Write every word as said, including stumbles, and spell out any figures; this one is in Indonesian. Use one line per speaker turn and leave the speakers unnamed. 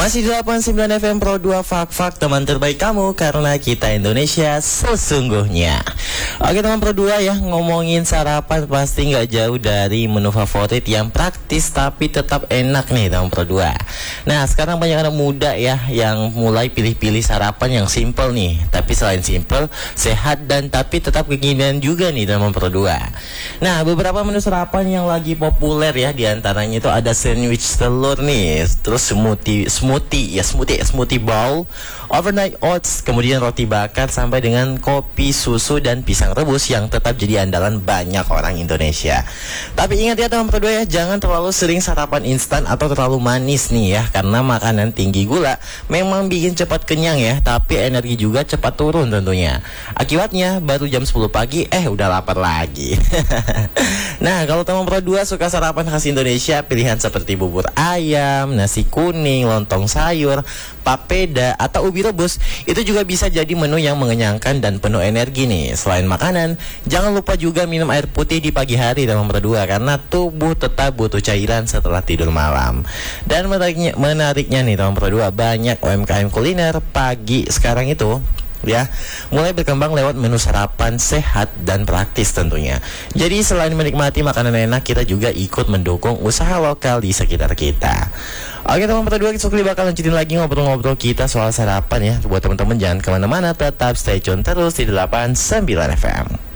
Masih di delapan puluh sembilan F M Pro dua Fak-Fak, teman terbaik kamu, karena kita Indonesia sesungguhnya. Oke teman Pro dua ya, ngomongin sarapan pasti nggak jauh dari menu favorit yang praktis tapi tetap enak nih teman Pro dua. Nah sekarang banyak anak muda ya yang mulai pilih-pilih sarapan yang simple nih. Tapi selain simple, sehat dan tapi tetap kekinian juga nih teman Pro dua. Nah beberapa menu sarapan yang lagi populer ya, diantaranya itu ada sandwich telur nih, terus smoothie smoothie ya smoothie smoothie bowl, overnight oats, kemudian roti bakar sampai dengan kopi, susu dan pisang rebus yang tetap jadi andalan banyak orang Indonesia. Tapi ingat ya teman Pro dua ya, jangan terlalu sering sarapan instan atau terlalu manis nih ya, karena makanan tinggi gula memang bikin cepat kenyang ya, tapi energi juga cepat turun tentunya. Akibatnya baru jam sepuluh pagi eh udah lapar lagi. Nah kalau teman Pro dua suka sarapan khas Indonesia, pilihan seperti bubur ayam, nasi kuning, lontong sayur, papeda, atau ubi rebus itu juga bisa jadi menu yang mengenyangkan dan penuh energi nih. Selain makanan, jangan lupa juga minum air putih di pagi hari teman Pro dua, karena tubuh tetap butuh cairan setelah tidur malam. Dan menariknya, menariknya nih teman Pro dua, banyak U M K M kuliner pagi sekarang itu ya mulai berkembang lewat menu sarapan sehat dan praktis tentunya. Jadi selain menikmati makanan enak, kita juga ikut mendukung usaha lokal di sekitar kita. Oke teman Pro dua, kita bakal lanjutin lagi ngobrol-ngobrol kita soal sarapan ya. Buat teman-teman jangan kemana-mana, tetap stay tune terus di delapan puluh sembilan F M.